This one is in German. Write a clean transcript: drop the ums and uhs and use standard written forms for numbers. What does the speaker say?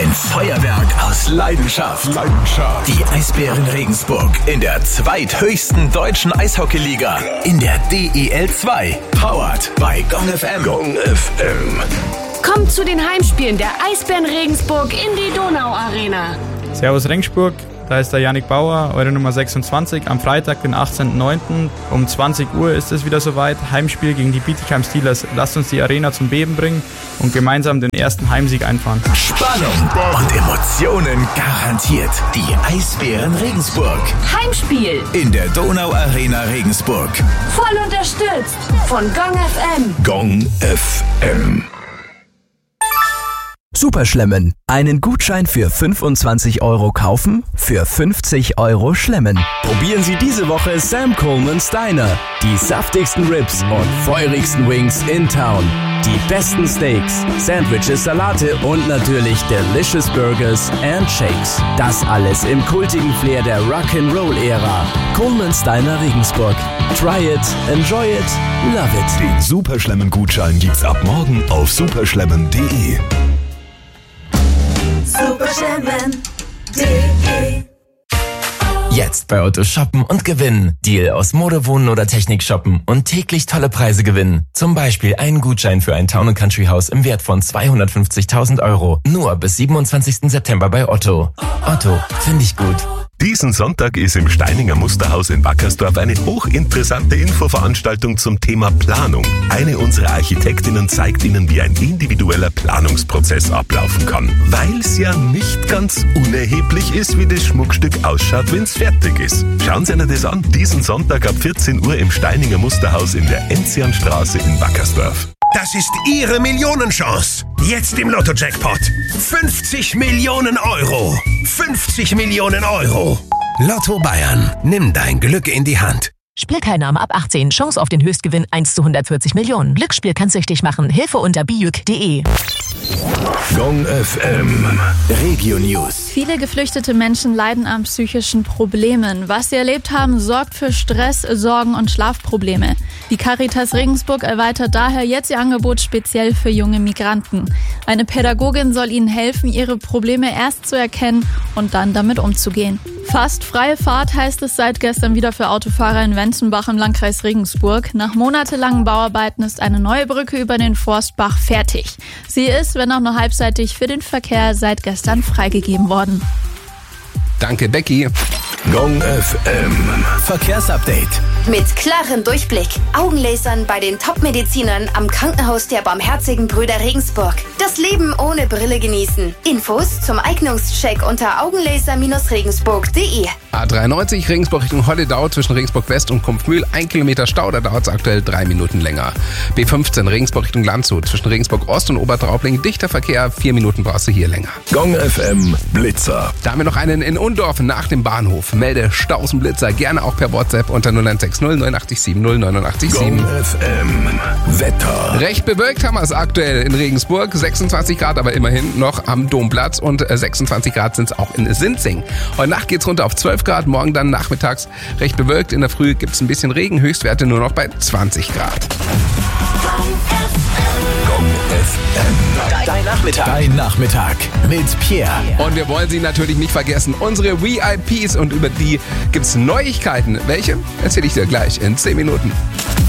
Ein Feuerwerk aus Leidenschaft. Die Eisbären Regensburg in der zweithöchsten deutschen Eishockeyliga. In der DEL 2. Powered by Gong FM. Gong FM. Kommt zu den Heimspielen der Eisbären Regensburg in die Donau-Arena. Servus Regensburg, da ist der Yannick Bauer, eure Nummer 26. Am Freitag, den 18.09. um 20 Uhr ist es wieder soweit. Heimspiel gegen die Bietigheim Steelers. Lasst uns die Arena zum Beben bringen und gemeinsam den ersten Heimsieg einfahren. Spannung und Emotionen garantiert. Die Eisbären Regensburg. Heimspiel In der Donau-Arena Regensburg. voll unterstützt von Gong FM. Gong FM. Superschlemmen. Einen Gutschein für 25 € kaufen, für 50 € schlemmen. Probieren Sie diese Woche Sam Coleman's Diner. Die saftigsten Ribs und feurigsten Wings in Town. Die besten Steaks, Sandwiches, Salate und natürlich delicious Burgers and Shakes. Das alles im kultigen Flair der Rock'n'Roll-Ära. Coleman's Diner Regensburg. Try it, enjoy it, love it. Den Superschlemmen-Gutschein gibt's ab morgen auf superschlemmen.de. Superschlemmen.de. Jetzt bei Otto shoppen und gewinnen. Deal aus Mode, Wohnen oder Technik shoppen und täglich tolle Preise gewinnen. Zum Beispiel einen Gutschein für ein Town & Country Haus im Wert von 250.000 €. Nur bis 27. September bei Otto. Otto, finde ich gut. Diesen Sonntag ist im Steininger Musterhaus in Wackersdorf eine hochinteressante Infoveranstaltung zum Thema Planung. Eine unserer Architektinnen zeigt Ihnen, wie ein individueller Planungsprozess ablaufen kann. Weil es ja nicht ganz unerheblich ist, wie das Schmuckstück ausschaut, wenn es fertig ist. Schauen Sie sich das an. Diesen Sonntag ab 14 Uhr im Steininger Musterhaus in der Enzianstraße in Wackersdorf. Das ist Ihre Millionenchance. Jetzt im Lotto-Jackpot. 50 Millionen €. 50 Millionen €. Lotto Bayern. Nimm dein Glück in die Hand. Spielteilnahme ab 18. Chance auf den Höchstgewinn 1 zu 140 Millionen. Glücksspiel kann süchtig machen. Hilfe unter biuk.de. Gong FM. Regio News. Viele geflüchtete Menschen leiden an psychischen Problemen. Was sie erlebt haben, sorgt für Stress, Sorgen und Schlafprobleme. Die Caritas Regensburg erweitert daher jetzt ihr Angebot speziell für junge Migranten. Eine Pädagogin soll ihnen helfen, ihre Probleme erst zu erkennen und dann damit umzugehen. Fast freie Fahrt heißt es seit gestern wieder für Autofahrer in Wenzenbach im Landkreis Regensburg. Nach monatelangen Bauarbeiten ist eine neue Brücke über den Forstbach fertig. Sie ist, wenn auch nur halbseitig, für den Verkehr seit gestern freigegeben worden. Danke, Becky. Gong FM. Verkehrsupdate. Mit klarem Durchblick. Augenlasern bei den Top-Medizinern am Krankenhaus der Barmherzigen Brüder Regensburg. Das Leben ohne Brille genießen. Infos zum Eignungscheck unter augenlaser-regensburg.de. A93 Regensburg Richtung Holledau zwischen Regensburg West und Kumpfmühl 1 Kilometer Stau, da dauert es aktuell 3 Minuten länger. B15 Regensburg Richtung Landshut zwischen Regensburg Ost und Obertraubling dichter Verkehr, 4 Minuten brauchst du hier länger. Gong FM Blitzer. Da haben wir noch einen in Undorf nach dem Bahnhof. Melde Staus und Blitzer gerne auch per WhatsApp unter 0160 987 08987. Gong FM Wetter. Recht bewölkt haben wir es aktuell in Regensburg. 26 Grad aber immerhin noch am Domplatz und 26 Grad sind es auch in Sinzing. Heute Nacht geht's runter auf 12 Grad, morgen dann nachmittags recht bewölkt. In der Früh gibt es ein bisschen Regen, Höchstwerte nur noch bei 20 Grad. Gong FM. Dein Nachmittag mit Pierre. Und wir wollen Sie natürlich nicht vergessen, unsere VIPs, und über die gibt's Neuigkeiten. Welche? Erzähle ich dir gleich in 10 Minuten.